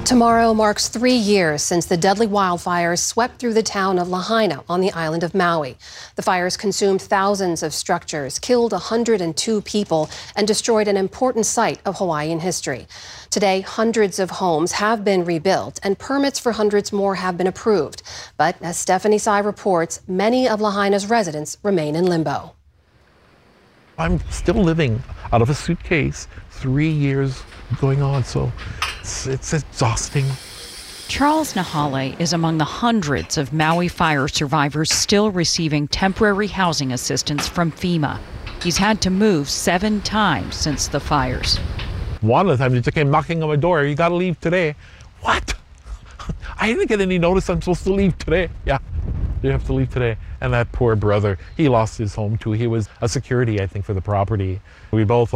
Tomorrow marks 3 years since the deadly wildfires swept through the town of Lahaina on the island of Maui. The fires consumed thousands of structures, killed 102 people, and destroyed an important site of Hawaiian history. Today, hundreds of homes have been rebuilt, and permits for hundreds more have been approved. But as Stephanie Sy reports, many of Lahaina's residents remain in limbo. I'm still living out of a suitcase, 3 years going on, so it's exhausting. Charles Nahale is among the hundreds of Maui fire survivors still receiving temporary housing assistance from FEMA. He's had to move 7 times since the fires. One of the times they just came knocking on my door, "You gotta leave today." What? I didn't get any notice I'm supposed to leave today. Yeah, you have to leave today. And that poor brother, he lost his home too. He was a security, I think, for the property. We both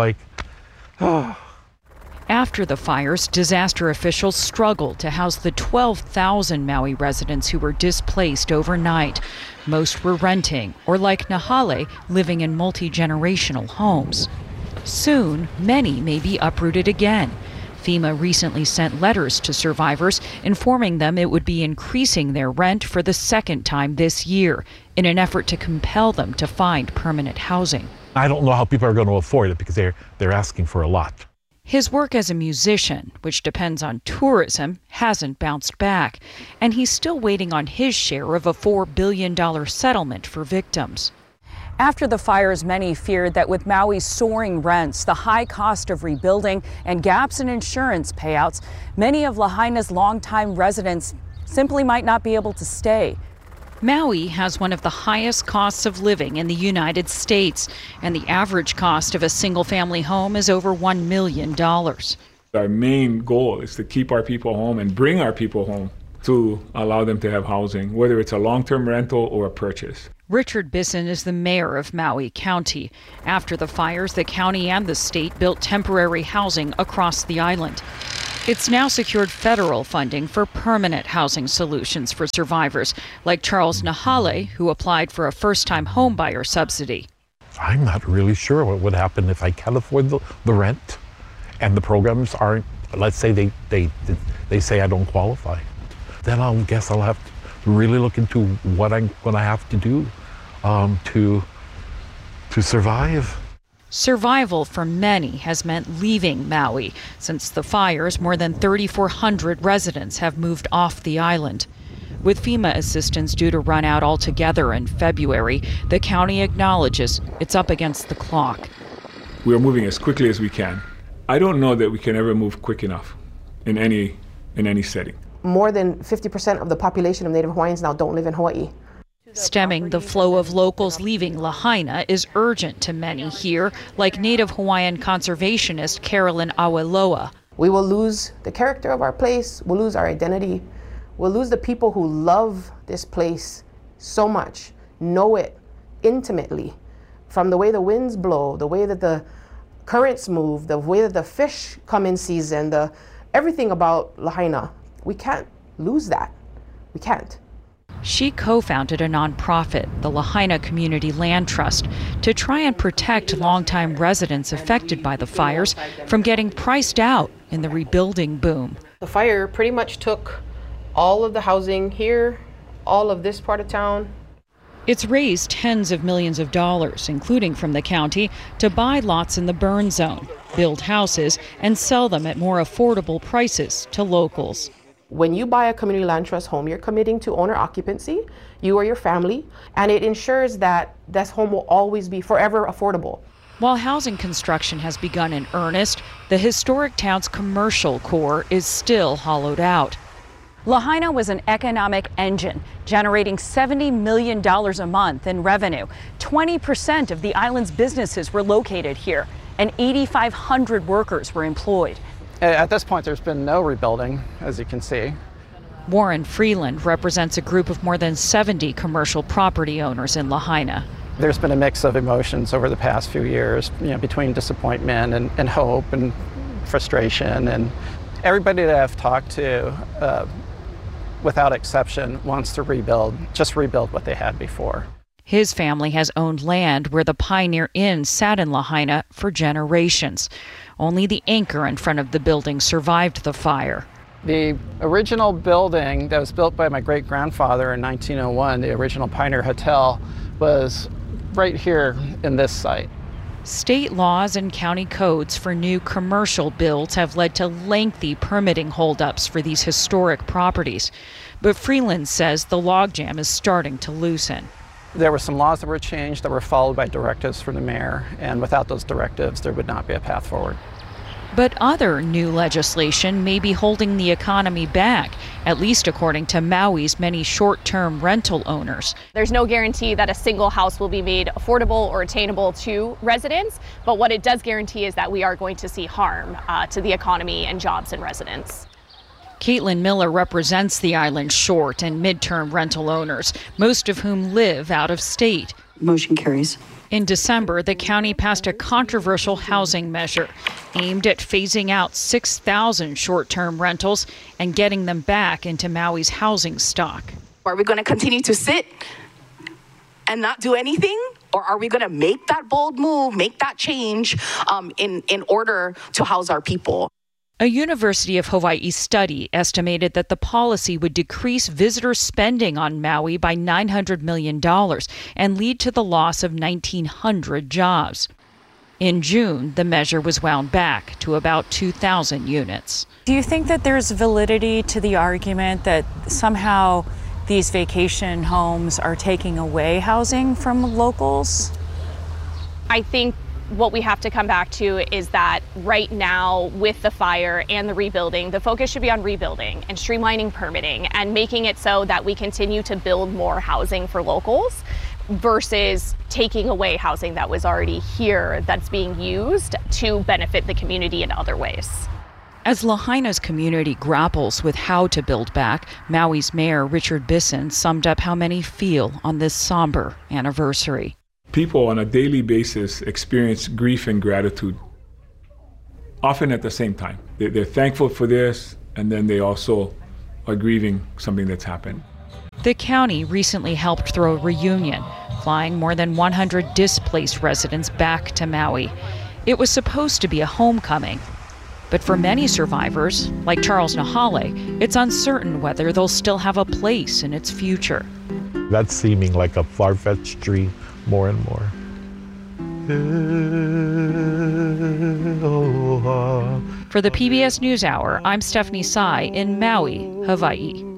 oh. After the fires, disaster officials struggled to house the 12,000 Maui residents who were displaced overnight. Most were renting, or like Nahale, living in multi-generational homes. Soon, many may be uprooted again. FEMA recently sent letters to survivors informing them it would be increasing their rent for the second time this year in an effort to compel them to find permanent housing. I don't know how people are going to afford it because they're asking for a lot. His work as a musician, which depends on tourism, hasn't bounced back, and he's still waiting on his share of a $4 billion settlement for victims. After the fires, many feared that with Maui's soaring rents, the high cost of rebuilding, and gaps in insurance payouts, many of Lahaina's longtime residents simply might not be able to stay. Maui has one of the highest costs of living in the United States, and the average cost of a single-family home is over $1 million. Our main goal is to keep our people home and bring our people home to allow them to have housing, whether it's a long-term rental or a purchase. Richard Bisson is the mayor of Maui County. After the fires, the county and the state built temporary housing across the island. It's now secured federal funding for permanent housing solutions for survivors, like Charles Nahale, who applied for a first-time homebuyer subsidy. I'm not really sure what would happen if I can't afford the rent and the programs aren't, let's say they say I don't qualify. Then I guess I'll have to really look into what I'm going to have to do to survive. Survival for many has meant leaving Maui. Since the fires, more than 3,400 residents have moved off the island. With FEMA assistance due to run out altogether in February, the county acknowledges it's up against the clock. We are moving as quickly as we can. I don't know that we can ever move quick enough in any setting. More than 50% of the population of Native Hawaiians now don't live in Hawaii. Stemming the flow of locals leaving Lahaina is urgent to many here, like Native Hawaiian conservationist Carolyn Aweloa. We will lose the character of our place, we'll lose our identity, we'll lose the people who love this place so much, know it intimately, from the way the winds blow, the way that the currents move, the way that the fish come in season, everything about Lahaina. We can't lose that. We can't. She co-founded a nonprofit, the Lahaina Community Land Trust, to try and protect longtime residents affected by the fires from getting priced out in the rebuilding boom. The fire pretty much took all of the housing here, all of this part of town. It's raised tens of millions of dollars, including from the county, to buy lots in the burn zone, build houses, and sell them at more affordable prices to locals. When you buy a community land trust home, you're committing to owner occupancy, you or your family, and it ensures that this home will always be forever affordable. While housing construction has begun in earnest, the historic town's commercial core is still hollowed out. Lahaina was an economic engine, generating $70 million a month in revenue. 20% of the island's businesses were located here, and 8,500 workers were employed. At this point, there's been no rebuilding, as you can see. Warren Freeland represents a group of more than 70 commercial property owners in Lahaina. There's been a mix of emotions over the past few years, between disappointment and hope and frustration. And everybody that I've talked to, without exception, wants to rebuild what they had before. His family has owned land where the Pioneer Inn sat in Lahaina for generations. Only the anchor in front of the building survived the fire. The original building that was built by my great-grandfather in 1901, the original Pioneer Hotel, was right here in this site. State laws and county codes for new commercial builds have led to lengthy permitting holdups for these historic properties. But Freeland says the logjam is starting to loosen. There were some laws that were changed that were followed by directives from the mayor, and without those directives, there would not be a path forward. But other new legislation may be holding the economy back, at least according to Maui's many short-term rental owners. There's no guarantee that a single house will be made affordable or attainable to residents, but what it does guarantee is that we are going to see harm to the economy and jobs and residents. Caitlin Miller represents the island's short and midterm rental owners, most of whom live out of state. Motion carries. In December, the county passed a controversial housing measure aimed at phasing out 6,000 short-term rentals and getting them back into Maui's housing stock. Are we going to continue to sit and not do anything? Or are we going to make that bold move, make that change in order to house our people? A University of Hawaii study estimated that the policy would decrease visitor spending on Maui by $900 million and lead to the loss of 1,900 jobs. In June, the measure was wound back to about 2,000 units. Do you think that there's validity to the argument that somehow these vacation homes are taking away housing from locals? I think what we have to come back to is that right now, with the fire and the rebuilding, the focus should be on rebuilding and streamlining permitting and making it so that we continue to build more housing for locals versus taking away housing that was already here that's being used to benefit the community in other ways. As Lahaina's community grapples with how to build back, Maui's Mayor Richard Bisson summed up how many feel on this somber anniversary. People on a daily basis experience grief and gratitude, often at the same time. They're thankful for this, and then they also are grieving something that's happened. The county recently helped throw a reunion, flying more than 100 displaced residents back to Maui. It was supposed to be a homecoming. But for many survivors, like Charles Nahale, it's uncertain whether they'll still have a place in its future. That's seeming like a far-fetched dream more and more. For the PBS NewsHour, I'm Stephanie Tsai in Maui, Hawaii.